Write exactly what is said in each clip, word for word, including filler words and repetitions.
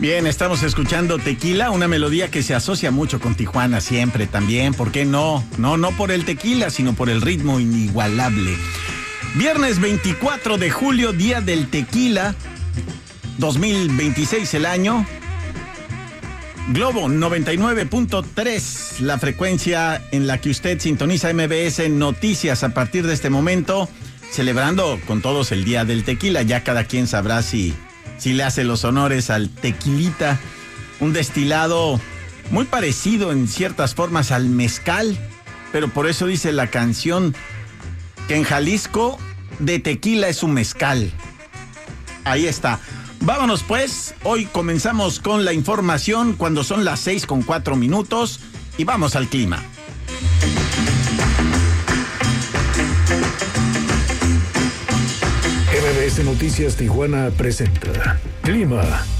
Bien, estamos escuchando Tequila, una melodía que se asocia mucho con Tijuana siempre también. ¿Por qué no? No, no por el tequila, sino por el ritmo inigualable. Viernes veinticuatro de julio, día del tequila, dos mil veintiséis el año. Globo noventa y nueve punto tres, la frecuencia en la que usted sintoniza M B S Noticias a partir de este momento, celebrando con todos el día del tequila. Ya cada quien sabrá si, si le hace los honores al tequilita, un destilado muy parecido en ciertas formas al mezcal, pero por eso dice la canción que en Jalisco de tequila es un mezcal. Ahí está. Vámonos pues, hoy comenzamos con la información cuando son las seis con cuatro minutos y vamos al clima. M B S Noticias Tijuana presenta Clima.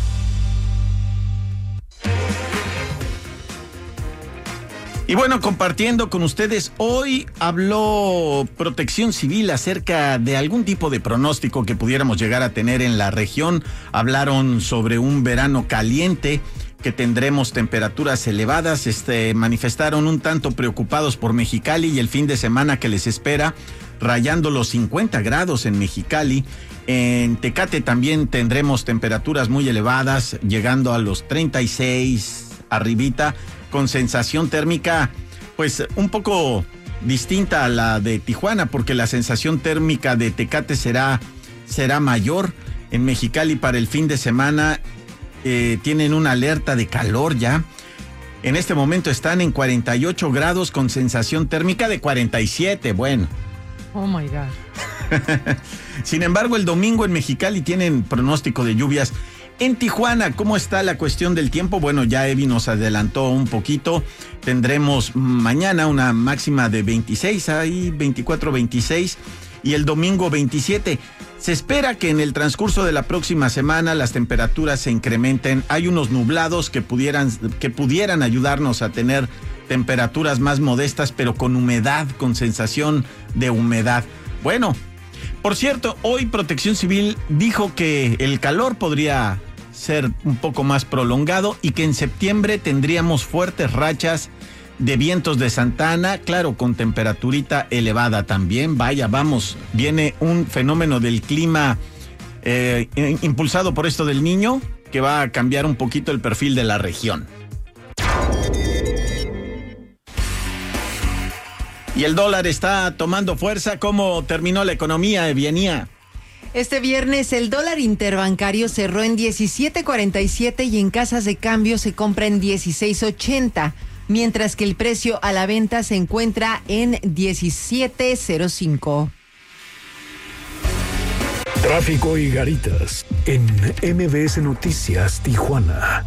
Y bueno, compartiendo con ustedes, hoy habló Protección Civil acerca de algún tipo de pronóstico que pudiéramos llegar a tener en la región. Hablaron sobre un verano caliente, que tendremos temperaturas elevadas. Este, manifestaron un tanto preocupados por Mexicali y el fin de semana que les espera, rayando los cincuenta grados en Mexicali. En Tecate también tendremos temperaturas muy elevadas, llegando a los treinta y seis arribita, con sensación térmica pues un poco distinta a la de Tijuana, porque la sensación térmica de Tecate será, será mayor. En Mexicali para el fin de semana eh, tienen una alerta de calor ya. En este momento están en cuarenta y ocho grados con sensación térmica de cuarenta y siete, bueno. Oh my God. Sin embargo, el domingo en Mexicali tienen pronóstico de lluvias. En Tijuana, ¿cómo está la cuestión del tiempo? Bueno, ya Evi nos adelantó un poquito. Tendremos mañana una máxima de veintiséis, ahí veinticuatro, veintiséis, y el domingo veintisiete. Se espera que en el transcurso de la próxima semana las temperaturas se incrementen. Hay unos nublados que pudieran, que pudieran ayudarnos a tener temperaturas más modestas, pero con humedad, con sensación de humedad. Bueno, por cierto, hoy Protección Civil dijo que el calor podría ser un poco más prolongado y que en septiembre tendríamos fuertes rachas de vientos de Santa Ana, claro, con temperaturita elevada también. Vaya, vamos, viene un fenómeno del clima eh, impulsado por esto del Niño, que va a cambiar un poquito el perfil de la región. Y el dólar está tomando fuerza. ¿Cómo terminó la economía, Evienia? Este viernes el dólar interbancario cerró en diecisiete cuarenta y siete y en casas de cambio se compra en dieciséis ochenta, mientras que el precio a la venta se encuentra en diecisiete cero cinco. Tráfico y garitas en M B S Noticias Tijuana.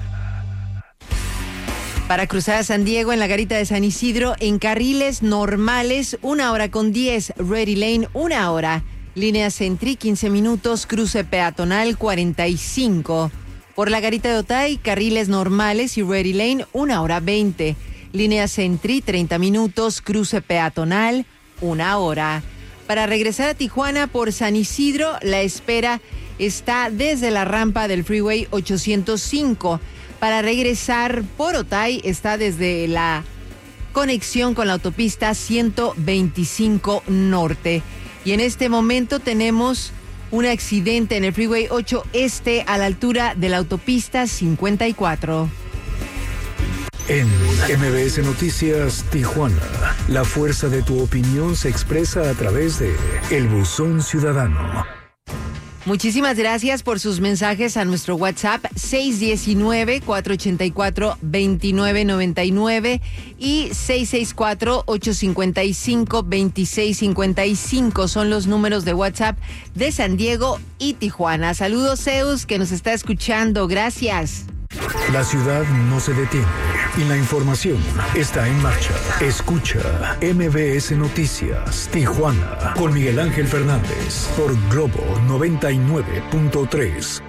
Para cruzar a San Diego en la garita de San Isidro, en carriles normales, una hora con diez, Ready Lane, una hora. Línea Sentry, quince minutos, cruce peatonal, cuarenta y cinco. Por la garita de Otay, carriles normales y Ready Lane, una hora veinte. Línea Sentry, treinta minutos, cruce peatonal, una hora. Para regresar a Tijuana por San Isidro, la espera está desde la rampa del Freeway ochocientos cinco. Para regresar por Otay está desde la conexión con la autopista ciento veinticinco Norte. Y en este momento tenemos un accidente en el Freeway ocho Este a la altura de la autopista cincuenta y cuatro. En M B S Noticias Tijuana, la fuerza de tu opinión se expresa a través de El Buzón Ciudadano. Muchísimas gracias por sus mensajes a nuestro WhatsApp seis uno nueve, cuatro ocho cuatro, dos nueve nueve nueve y seis seis cuatro, ocho cinco cinco, dos seis cinco cinco son los números de WhatsApp de San Diego y Tijuana. Saludos, Zeus, que nos está escuchando. Gracias. La ciudad no se detiene y la información está en marcha. Escucha M B S Noticias Tijuana con Miguel Ángel Fernández por Globo noventa y nueve punto tres.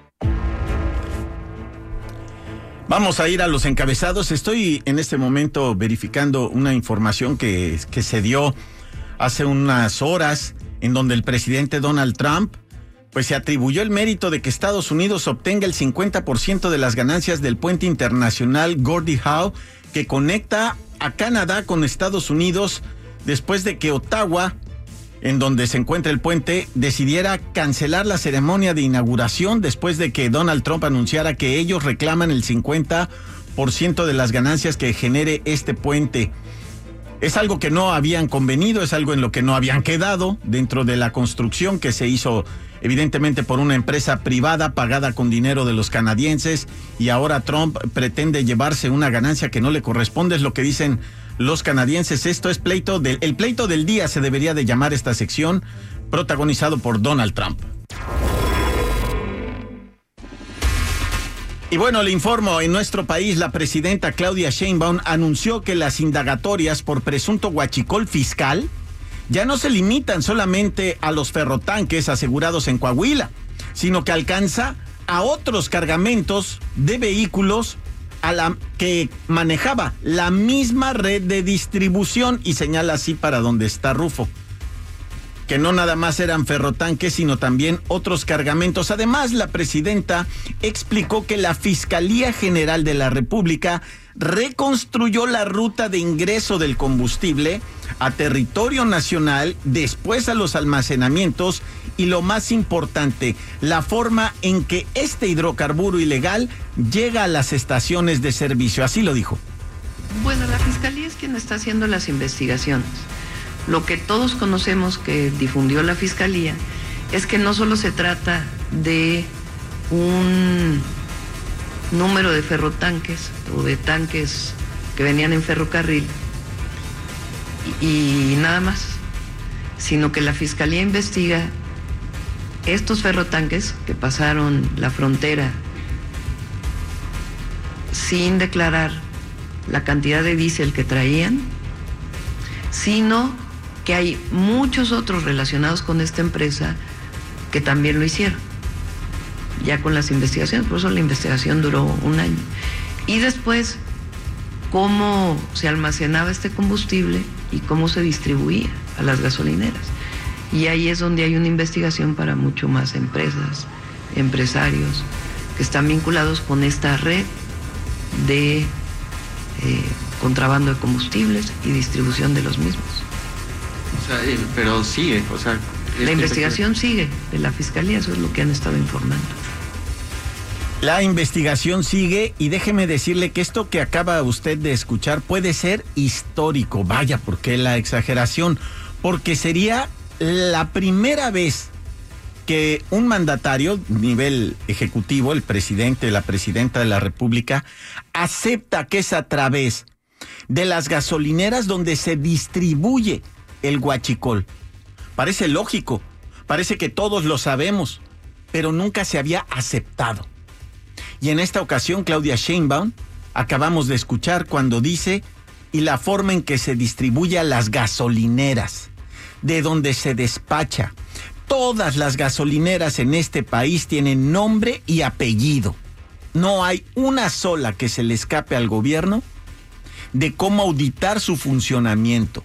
Vamos a ir a los encabezados. Estoy en este momento verificando una información que, que se dio hace unas horas, en donde el presidente Donald Trump pues se atribuyó el mérito de que Estados Unidos obtenga el cincuenta por ciento de las ganancias del puente internacional Gordie Howe, que conecta a Canadá con Estados Unidos, después de que Ottawa, en donde se encuentra el puente, decidiera cancelar la ceremonia de inauguración después de que Donald Trump anunciara que ellos reclaman el cincuenta por ciento de las ganancias que genere este puente. Es algo que no habían convenido, es algo en lo que no habían quedado dentro de la construcción que se hizo evidentemente por una empresa privada pagada con dinero de los canadienses, y ahora Trump pretende llevarse una ganancia que no le corresponde, es lo que dicen los canadienses. Esto es pleito del, el pleito del día se debería de llamar esta sección, protagonizado por Donald Trump. Y bueno, le informo, en nuestro país la presidenta Claudia Sheinbaum anunció que las indagatorias por presunto huachicol fiscal ya no se limitan solamente a los ferrotanques asegurados en Coahuila, sino que alcanza a otros cargamentos de vehículos a la que manejaba la misma red de distribución, y señala así para donde está Rufo, que no nada más eran ferrotanques, sino también otros cargamentos. Además, la presidenta explicó que la Fiscalía General de la República reconstruyó la ruta de ingreso del combustible a territorio nacional, después a los almacenamientos y, lo más importante, la forma en que este hidrocarburo ilegal llega a las estaciones de servicio. Así lo dijo. Bueno, la Fiscalía es quien está haciendo las investigaciones. Lo que todos conocemos que difundió la Fiscalía es que no solo se trata de un número de ferrotanques o de tanques que venían en ferrocarril y, y nada más, sino que la Fiscalía investiga estos ferrotanques que pasaron la frontera sin declarar la cantidad de diésel que traían, sino que hay muchos otros relacionados con esta empresa que también lo hicieron, ya con las investigaciones. Por eso la investigación duró un año. Y después, cómo se almacenaba este combustible y cómo se distribuía a las gasolineras. Y ahí es donde hay una investigación para mucho más empresas, empresarios que están vinculados con esta red de eh, contrabando de combustibles y distribución de los mismos. O sea, eh, pero sigue, o sea... La investigación sigue de la Fiscalía, eso es lo que han estado informando. La investigación sigue, y déjeme decirle que esto que acaba usted de escuchar puede ser histórico. Vaya, ¿por qué la exageración? Porque sería la primera vez que un mandatario, nivel ejecutivo, el presidente, la presidenta de la República, acepta que es a través de las gasolineras donde se distribuye el huachicol. Parece lógico, parece que todos lo sabemos, pero nunca se había aceptado. Y en esta ocasión, Claudia Sheinbaum, acabamos de escuchar cuando dice, y la forma en que se distribuye a las gasolineras, de donde se despacha. Todas las gasolineras en este país tienen nombre y apellido. No hay una sola que se le escape al gobierno de cómo auditar su funcionamiento.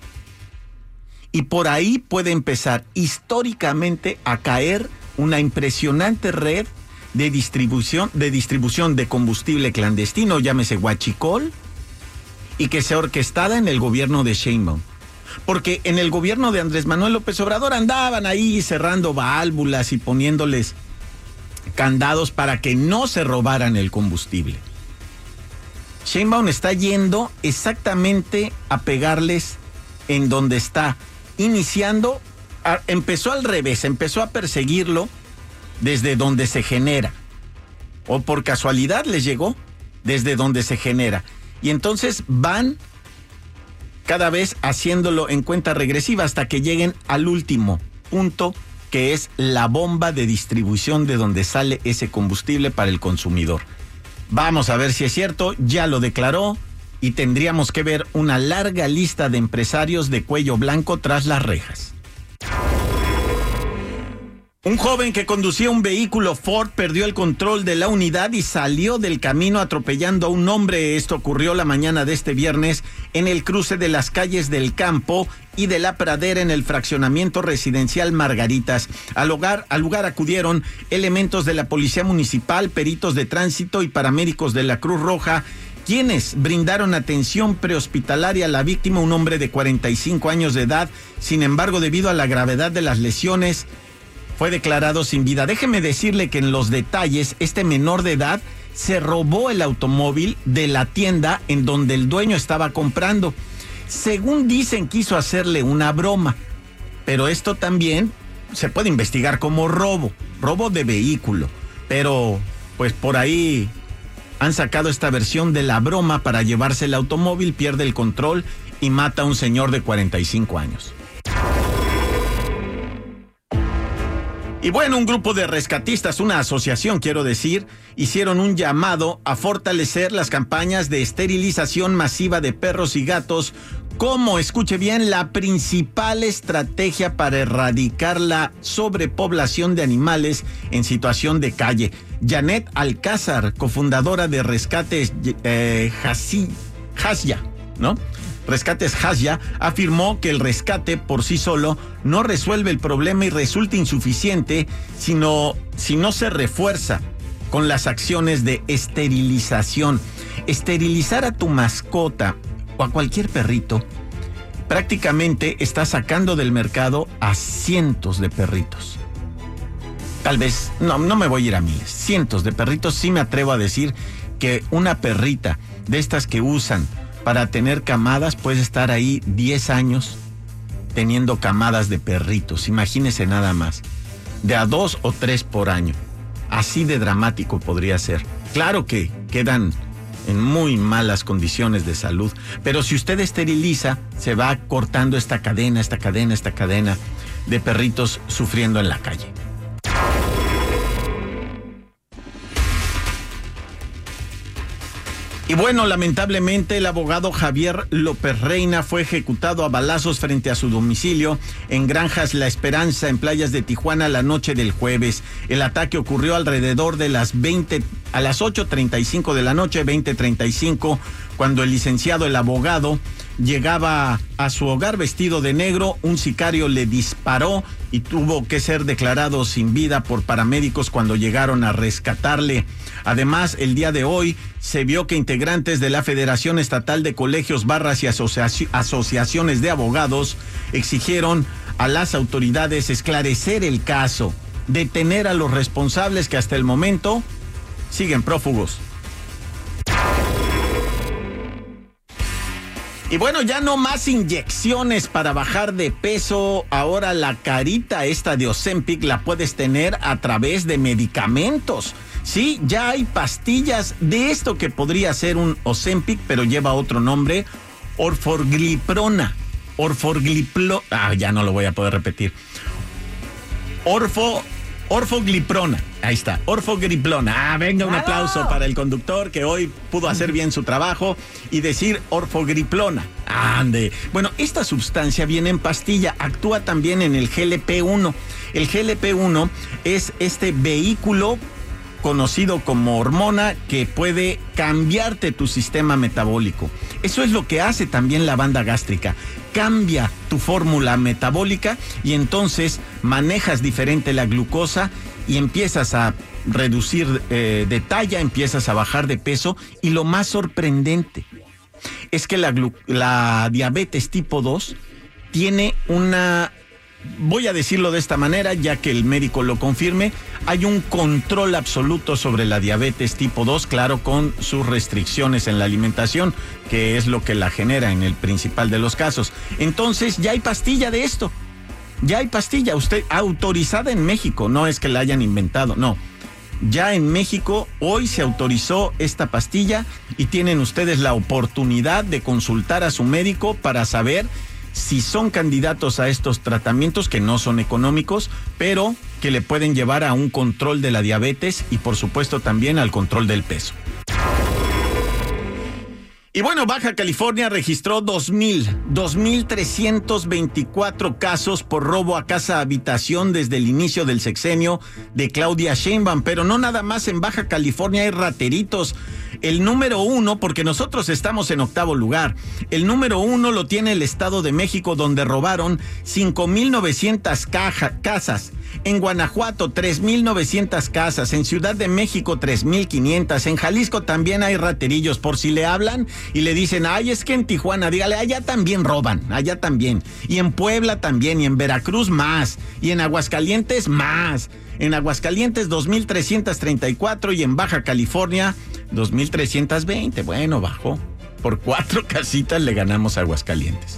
Y por ahí puede empezar históricamente a caer una impresionante red de distribución, de distribución de combustible clandestino, llámese huachicol, y que sea orquestada en el gobierno de Sheinbaum. Porque en el gobierno de Andrés Manuel López Obrador andaban ahí cerrando válvulas y poniéndoles candados para que no se robaran el combustible. Sheinbaum está yendo exactamente a pegarles en donde está, iniciando, a, empezó al revés, empezó a perseguirlo desde donde se genera, o por casualidad les llegó desde donde se genera, y entonces van cada vez haciéndolo en cuenta regresiva hasta que lleguen al último punto, que es la bomba de distribución de donde sale ese combustible para el consumidor. Vamos a ver si es cierto, ya lo declaró, y tendríamos que ver una larga lista de empresarios de cuello blanco tras las rejas. Un joven que conducía un vehículo Ford perdió el control de la unidad y salió del camino atropellando a un hombre. Esto ocurrió la mañana de este viernes en el cruce de las calles del Campo y de la Pradera en el fraccionamiento residencial Margaritas. Al lugar, al lugar acudieron elementos de la Policía Municipal, peritos de tránsito y paramédicos de la Cruz Roja, quienes brindaron atención prehospitalaria a la víctima, un hombre de cuarenta y cinco años de edad. Sin embargo, debido a la gravedad de las lesiones, fue declarado sin vida. Déjeme decirle que en los detalles, este menor de edad se robó el automóvil de la tienda en donde el dueño estaba comprando. Según dicen, quiso hacerle una broma, pero esto también se puede investigar como robo, robo de vehículo. Pero, pues por ahí han sacado esta versión de la broma para llevarse el automóvil, pierde el control y mata a un señor de cuarenta y cinco años. Y bueno, un grupo de rescatistas, una asociación quiero decir, hicieron un llamado a fortalecer las campañas de esterilización masiva de perros y gatos como, escuche bien, la principal estrategia para erradicar la sobrepoblación de animales en situación de calle. Janet Alcázar, cofundadora de Rescates eh, Hasya, ¿no? Rescates Hasya, afirmó que el rescate por sí solo no resuelve el problema y resulta insuficiente, sino si no se refuerza con las acciones de esterilización. Esterilizar a tu mascota o a cualquier perrito, prácticamente está sacando del mercado a cientos de perritos. Tal vez, no, no me voy a ir a miles, cientos de perritos. Sí me atrevo a decir que una perrita de estas que usan para tener camadas puede estar ahí diez años teniendo camadas de perritos. Imagínese nada más, de a dos o tres por año. Así de dramático podría ser. Claro que quedan en muy malas condiciones de salud, pero si usted esteriliza, se va cortando esta cadena, esta cadena, esta cadena de perritos sufriendo en la calle. Y bueno, lamentablemente el abogado Javier López Reina fue ejecutado a balazos frente a su domicilio en Granjas La Esperanza, en playas de Tijuana, la noche del jueves. El ataque ocurrió alrededor de las veinte, a las ocho treinta y cinco de la noche, veinte treinta y cinco, cuando el licenciado, el abogado, llegaba a su hogar vestido de negro. Un sicario le disparó y tuvo que ser declarado sin vida por paramédicos cuando llegaron a rescatarle. Además, el día de hoy se vio que integrantes de la Federación Estatal de Colegios, Barras y asoci- Asociaciones de Abogados exigieron a las autoridades esclarecer el caso, detener a los responsables que hasta el momento siguen prófugos. Y bueno, ya no más inyecciones para bajar de peso. Ahora la carita esta de Ozempic la puedes tener a través de medicamentos. Sí, ya hay pastillas de esto que podría ser un Ozempic, pero lleva otro nombre, orforgliprona. Orforgliplo... Ah, ya no lo voy a poder repetir. Orfo... Orfogliprona, ahí está, orfogliprona. Ah, venga, un aplauso para el conductor que hoy pudo hacer bien su trabajo y decir orfogliprona. Ande. Bueno, esta sustancia viene en pastilla, actúa también en el G L P uno. El G L P uno es este vehículo conocido como hormona que puede cambiarte tu sistema metabólico. Eso es lo que hace también la banda gástrica. Cambia tu fórmula metabólica y entonces manejas diferente la glucosa y empiezas a reducir eh, de talla, empiezas a bajar de peso. Y lo más sorprendente es que la, glu- la diabetes tipo dos tiene una... Voy a decirlo de esta manera, ya que el médico lo confirme, hay un control absoluto sobre la diabetes tipo dos, claro, con sus restricciones en la alimentación, que es lo que la genera en el principal de los casos. Entonces, ya hay pastilla de esto, ya hay pastilla, usted autorizada en México, no es que la hayan inventado, no. Ya en México hoy se autorizó esta pastilla y tienen ustedes la oportunidad de consultar a su médico para saber si son candidatos a estos tratamientos que no son económicos, pero que le pueden llevar a un control de la diabetes y por supuesto también al control del peso. Y bueno, Baja California registró dos mil, dos mil trescientos veinticuatro casos por robo a casa habitación desde el inicio del sexenio de Claudia Sheinbaum, pero no nada más en Baja California hay rateritos. El número uno, porque nosotros estamos en octavo lugar, el número uno lo tiene el Estado de México, donde robaron cinco mil novecientas caja, casas. En Guanajuato, tres mil novecientas casas. En Ciudad de México, tres mil quinientas. En Jalisco también hay raterillos. Por si le hablan y le dicen, ay, es que en Tijuana, dígale, allá también roban, allá también. Y en Puebla también, y en Veracruz más. Y en Aguascalientes más. En Aguascalientes, dos mil trescientos treinta y cuatro. Y en Baja California, dos mil trescientos veinte. Bueno, bajó. Por cuatro casitas le ganamos a Aguascalientes.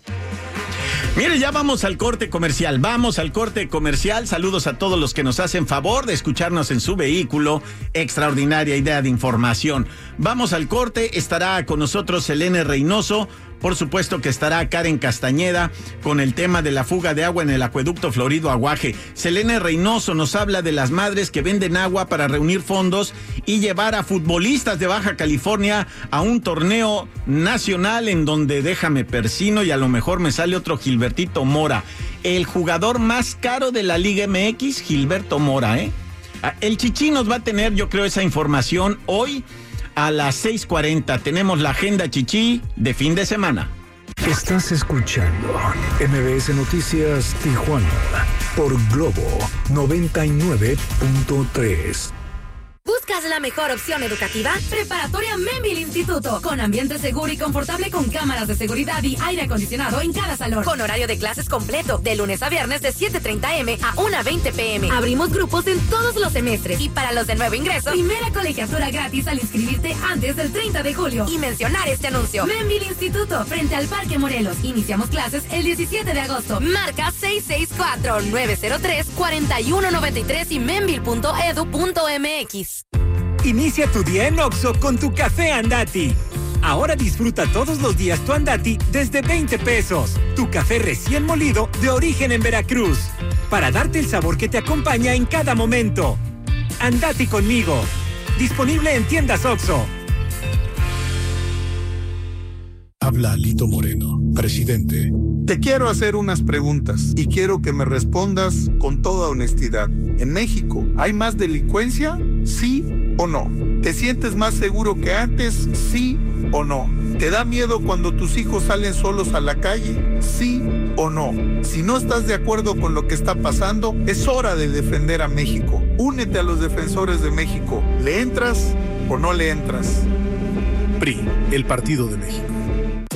Mire, ya vamos al corte comercial, vamos al corte comercial. Saludos a todos los que nos hacen favor de escucharnos en su vehículo. Extraordinaria idea de información. Vamos al corte, estará con nosotros Selene Reynoso. Por supuesto que estará Karen Castañeda con el tema de la fuga de agua en el acueducto Florido Aguaje. Selene Reynoso nos habla de las madres que venden agua para reunir fondos y llevar a futbolistas de Baja California a un torneo nacional en donde déjame persino y a lo mejor me sale otro Gilbertito Mora. El jugador más caro de la Liga M X, Gilberto Mora, ¿eh? El Chichi nos va a tener, yo creo, esa información hoy. A las seis cuarenta tenemos la agenda Chichi de fin de semana. Estás escuchando M B S Noticias Tijuana por Globo noventa y nueve punto tres. ¿Buscas la mejor opción educativa? Preparatoria Membil Instituto, con ambiente seguro y confortable con cámaras de seguridad y aire acondicionado en cada salón. Con horario de clases completo, de lunes a viernes de siete treinta eme a una veinte peme. Abrimos grupos en todos los semestres. Y para los de nuevo ingreso, primera colegiatura gratis al inscribirte antes del treinta de julio. Y mencionar este anuncio. Membil Instituto, frente al Parque Morelos. Iniciamos clases el diecisiete de agosto. Marca seis seis cuatro, nueve cero tres, cuatro uno nueve tres y membil punto edu punto mx. Inicia tu día en Oxxo con tu café Andati. Ahora disfruta todos los días tu Andati desde veinte pesos. Tu café recién molido de origen en Veracruz. Para darte el sabor que te acompaña en cada momento. Andati conmigo. Disponible en tiendas Oxxo. Habla Lito Moreno, presidente. Te quiero hacer unas preguntas y quiero que me respondas con toda honestidad. ¿En México hay más delincuencia? ¿Sí o no? ¿Te sientes más seguro que antes? ¿Sí o no? ¿Te da miedo cuando tus hijos salen solos a la calle? ¿Sí o no? Si no estás de acuerdo con lo que está pasando, es hora de defender a México. Únete a los defensores de México. ¿Le entras o no le entras? P R I, el Partido de México.